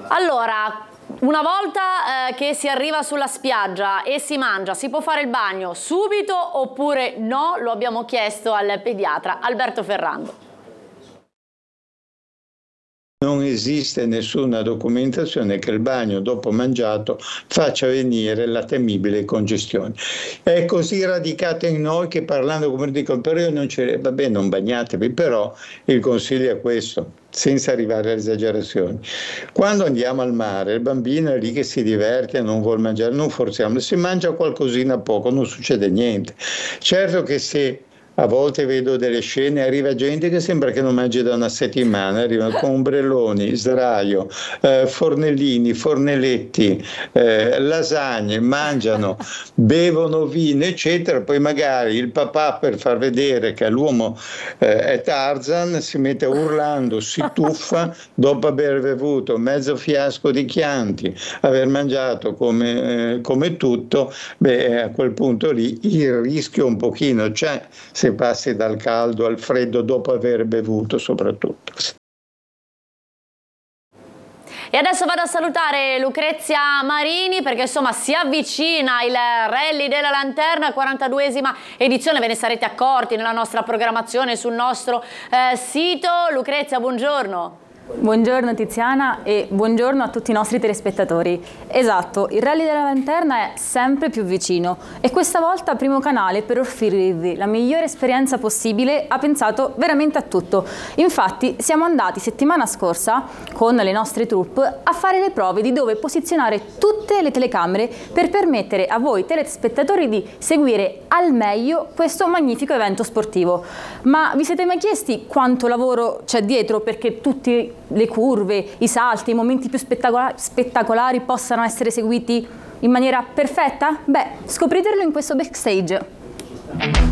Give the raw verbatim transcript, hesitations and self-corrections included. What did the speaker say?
Allora, una volta eh, che si arriva sulla spiaggia e si mangia, si può fare il bagno subito oppure no? Lo abbiamo chiesto al pediatra Alberto Ferrando. Non esiste nessuna documentazione che il bagno dopo mangiato faccia venire la temibile congestione. È così radicata in noi che, parlando come dico, però io non c'è, vabbè, non bagnatevi, però il consiglio è questo, senza arrivare alle esagerazioni. Quando andiamo al mare, il bambino è lì che si diverte, non vuol mangiare, non forziamo, si mangia qualcosina poco, non succede niente. Certo che se a volte vedo delle scene, arriva gente che sembra che non mangi da una settimana, arrivano con ombrelloni, sdraio, eh, fornellini, fornelletti, eh, lasagne, mangiano, bevono vino, eccetera. Poi magari il papà, per far vedere che l'uomo eh, è Tarzan, si mette urlando, si tuffa dopo aver bevuto mezzo fiasco di Chianti, aver mangiato come, eh, come tutto. Beh, a quel punto lì il rischio un pochino c'è, se passi dal caldo al freddo dopo aver bevuto soprattutto. E adesso vado a salutare Lucrezia Marini perché insomma si avvicina il Rally della Lanterna, quarantaduesima edizione, ve ne sarete accorti nella nostra programmazione sul nostro eh, sito. Lucrezia, buongiorno. Buongiorno Tiziana e buongiorno a tutti i nostri telespettatori. Esatto, il Rally della Lanterna è sempre più vicino e questa volta Primo Canale, per offrirvi la migliore esperienza possibile, ha pensato veramente a tutto. Infatti siamo andati settimana scorsa con le nostre troupe a fare le prove di dove posizionare tutte le telecamere per permettere a voi telespettatori di seguire al meglio questo magnifico evento sportivo. Ma vi siete mai chiesti quanto lavoro c'è dietro perché tutti le curve, i salti, i momenti più spettacolari, spettacolari possano essere seguiti in maniera perfetta? Beh, scopritelo in questo backstage.